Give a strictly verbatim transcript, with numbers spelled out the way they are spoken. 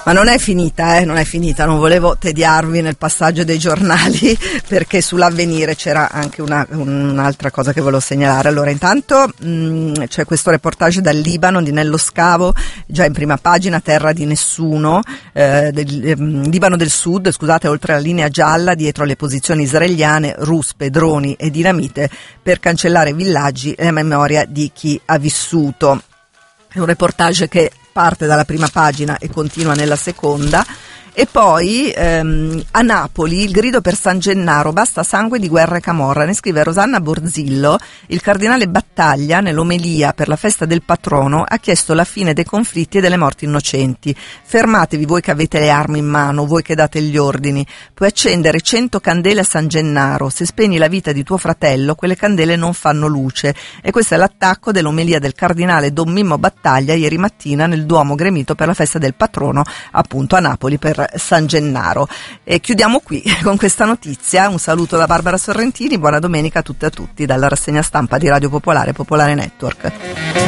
Ma non è finita, eh, non è finita, non volevo tediarvi nel passaggio dei giornali perché sull'Avvenire c'era anche una, un'altra cosa che volevo segnalare. Allora, intanto mh, c'è questo reportage dal Libano di Nello Scavo, già in prima pagina, terra di nessuno, eh, del eh, Libano del Sud, scusate, oltre la linea gialla, dietro le posizioni israeliane, ruspe, droni e dinamite per cancellare villaggi e la memoria di chi ha vissuto. È un reportage che parte dalla prima pagina e continua nella seconda. E poi ehm, a Napoli il grido per San Gennaro, basta sangue di guerra e camorra, ne scrive Rosanna Borzillo. Il cardinale Battaglia nell'omelia per la festa del patrono ha chiesto la fine dei conflitti e delle morti innocenti. Fermatevi voi che avete le armi in mano, voi che date gli ordini, puoi accendere cento candele a San Gennaro, se spegni la vita di tuo fratello quelle candele non fanno luce. E questo è l'attacco dell'omelia del cardinale Don Mimmo Battaglia ieri mattina nel Duomo gremito per la festa del patrono, appunto a Napoli, per San Gennaro. E chiudiamo qui con questa notizia. Un saluto da Barbara Sorrentini, buona domenica a tutte e a tutti dalla rassegna stampa di Radio Popolare Popolare Network.